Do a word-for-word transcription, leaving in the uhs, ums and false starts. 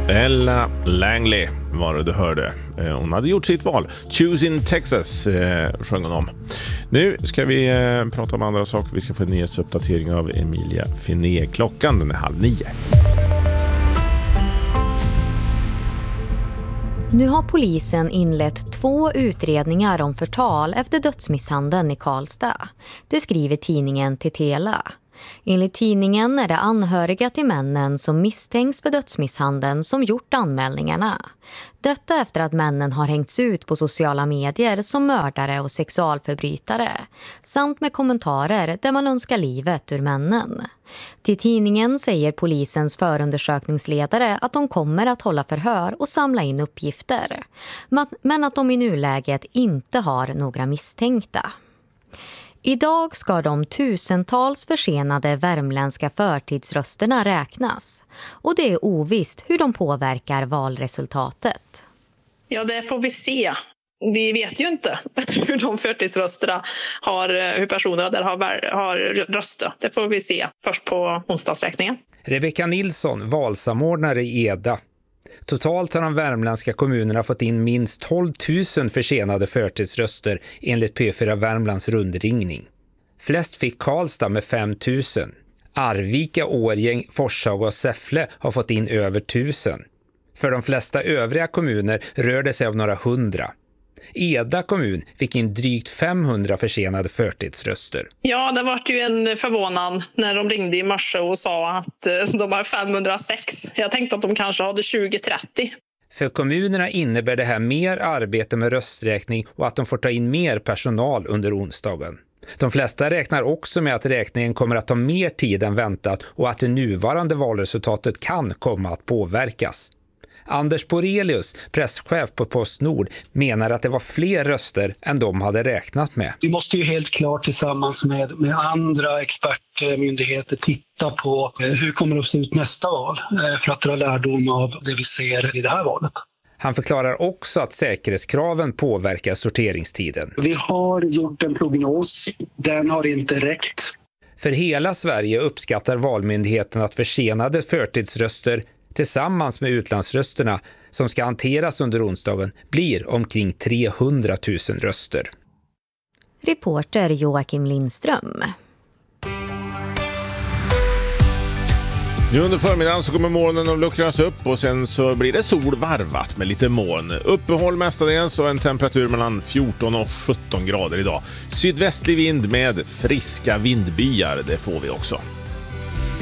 Ella Langley var det du hörde. Hon hade gjort sitt val. Choosing Texas eh, sjöng hon om. Nu ska vi eh, prata om andra saker. Vi ska få en nyhetsuppdatering av Emilia Finé. Klockan den är halv nio. Nu har polisen inlett två utredningar om förtal efter dödsmisshandeln i Karlstad. Det skriver tidningen Titela. Enligt tidningen är det anhöriga till männen som misstänks för dödsmisshandeln som gjort anmälningarna. Detta efter att männen har hängts ut på sociala medier som mördare och sexualförbrytare, samt med kommentarer där man önskar livet ur männen. Till tidningen säger polisens förundersökningsledare att de kommer att hålla förhör och samla in uppgifter, men att de i nuläget inte har några misstänkta. Idag ska de tusentals försenade värmländska förtidsrösterna räknas, och det är ovisst hur de påverkar valresultatet. Ja, det får vi se. Vi vet ju inte hur de förtidsrösterna har, hur personerna där har, har röstat. Det får vi se först på onsdagsräkningen. Rebecka Nilsson, valsamordnare i Eda. Totalt har de värmländska kommunerna fått in minst tolv tusen försenade förtidsröster enligt P fyra Värmlands rundringning. Flest fick Karlstad med fem tusen. Arvika, Årgäng, Forshaga och Säffle har fått in över tusen. För de flesta övriga kommuner rör det sig om några hundra. Eda kommun fick in drygt femhundra försenade förtidsröster. Ja, det var ju en förvånan när de ringde i morse och sa att de har femhundrasex. Jag tänkte att de kanske hade tjugo trettio. För kommunerna innebär det här mer arbete med rösträkning och att de får ta in mer personal under onsdagen. De flesta räknar också med att räkningen kommer att ta mer tid än väntat och att det nuvarande valresultatet kan komma att påverkas. Anders Borelius, presschef på Postnord, menar att det var fler röster än de hade räknat med. Vi måste ju helt klart tillsammans med, med andra expertmyndigheter titta på hur kommer det att se ut nästa val för att dra lärdom av det vi ser i det här valet. Han förklarar också att säkerhetskraven påverkar sorteringstiden. Vi har gjort en prognos, den har inte räckt. För hela Sverige uppskattar valmyndigheten att försenade förtidsröster tillsammans med utlandsrösterna som ska hanteras under onsdagen blir omkring trehundratusen röster. Reporter Joakim Lindström. Nu under förmiddagen så kommer molnen att luckras upp och sen så blir det sol varvat med lite moln. Uppehåll mestadels och en temperatur mellan fjorton och sjutton grader idag. Sydvästlig vind med friska vindbyar, det får vi också.